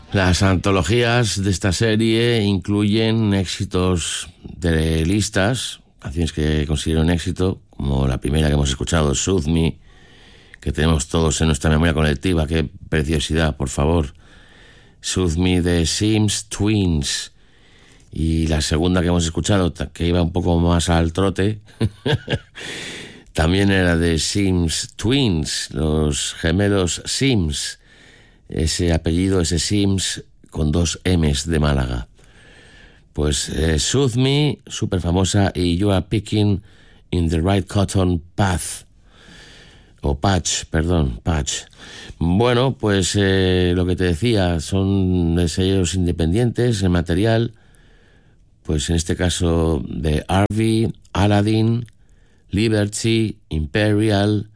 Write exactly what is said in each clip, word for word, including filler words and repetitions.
Las antologías de esta serie incluyen éxitos de listas, canciones que consiguieron éxito, como la primera que hemos escuchado, Soothe Me, que tenemos todos en nuestra memoria colectiva. Qué preciosidad, por favor. Soothe Me de Sims Twins. Y la segunda que hemos escuchado, que iba un poco más al trote, también era de Sims Twins, los gemelos Sims. Ese apellido, ese Sims, con dos M's de Málaga. Pues eh, Soothe Me, súper famosa, y You Are Picking in the Right Cotton Path. O Patch, perdón, Patch. Bueno, pues eh, lo que te decía, son de sellos independientes, el material, pues en este caso de Harvey, Aladdin, Liberty, Imperial,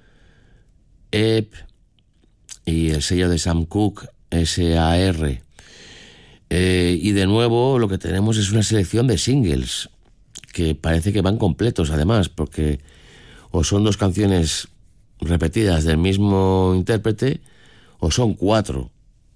E P y el sello de Sam Cooke, S A R. Eh, y de nuevo lo que tenemos es una selección de singles que parece que van completos, además, porque o son dos canciones repetidas del mismo intérprete o son cuatro.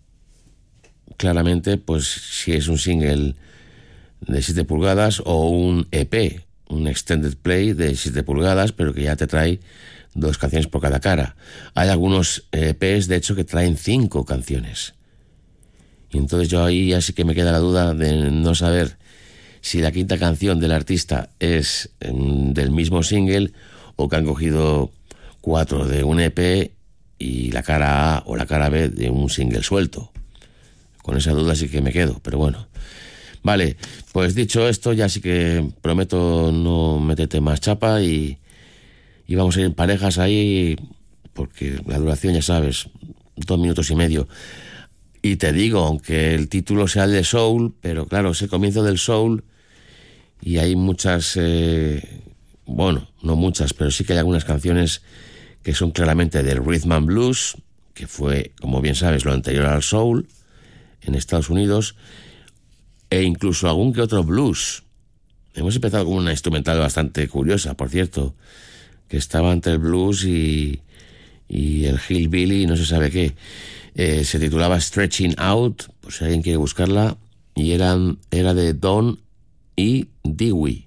Claramente, pues si es un single de siete pulgadas o un E P, un extended play de siete pulgadas, pero que ya te trae dos canciones por cada cara. Hay algunos E Pes, de hecho, que traen cinco canciones. Y entonces yo ahí ya sí que me queda la duda de no saber si la quinta canción del artista es um, del mismo single o que han cogido cuatro de un E P y la cara A o la cara B de un single suelto. Con esa duda sí que me quedo, pero bueno. Vale, pues dicho esto, ya sí que prometo no meterte más chapa y Y vamos a ir en parejas ahí, porque la duración, ya sabes, dos minutos y medio. Y te digo, aunque el título sea el de Soul, pero claro, es el comienzo del Soul y hay muchas, eh, bueno, no muchas, pero sí que hay algunas canciones que son claramente del Rhythm and Blues, que fue, como bien sabes, lo anterior al Soul en Estados Unidos, e incluso algún que otro blues. Hemos empezado con una instrumental bastante curiosa, por cierto, que estaba entre el blues y, y el hillbilly, no se sabe qué. Eh, se titulaba Stretching Out, por si alguien quiere buscarla, y eran, era de Don y Dewey.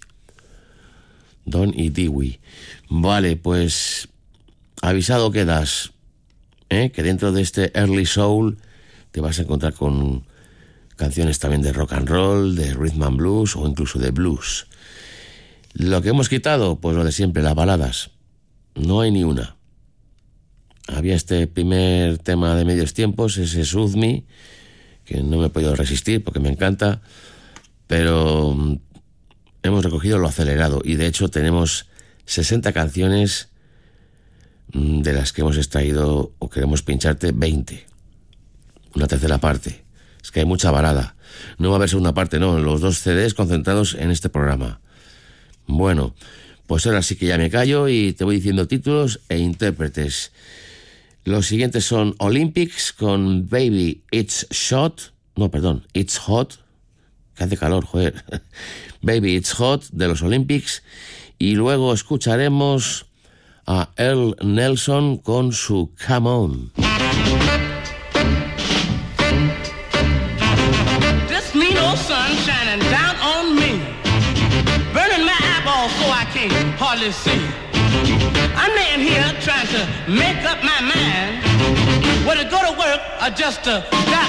Don y Dewey. Vale, pues avisado quedas, ¿eh? Que dentro de este Early Soul te vas a encontrar con canciones también de rock and roll, de rhythm and blues o incluso de blues. Lo que hemos quitado, pues lo de siempre, las baladas. No hay ni una. Había este primer tema de medios tiempos, ese Soothe Me, que no me he podido resistir porque me encanta, pero hemos recogido lo acelerado y de hecho tenemos sesenta canciones, de las que hemos extraído o queremos pincharte veinte. Una tercera parte. Es que hay mucha balada. No va a haber segunda parte, no, los dos C Ds concentrados en este programa. Bueno, pues ahora sí que ya me callo y te voy diciendo títulos e intérpretes. Los siguientes son Olympics con Baby It's Hot. No, perdón, It's Hot. Que hace calor, joder. Baby It's Hot de los Olympics. Y luego escucharemos a Earl Nelson con su Come On. This mean old sun shining down on me, burning my eyeballs so I can't hardly see. I'm laying here trying to make up my mind whether to go to work or just to die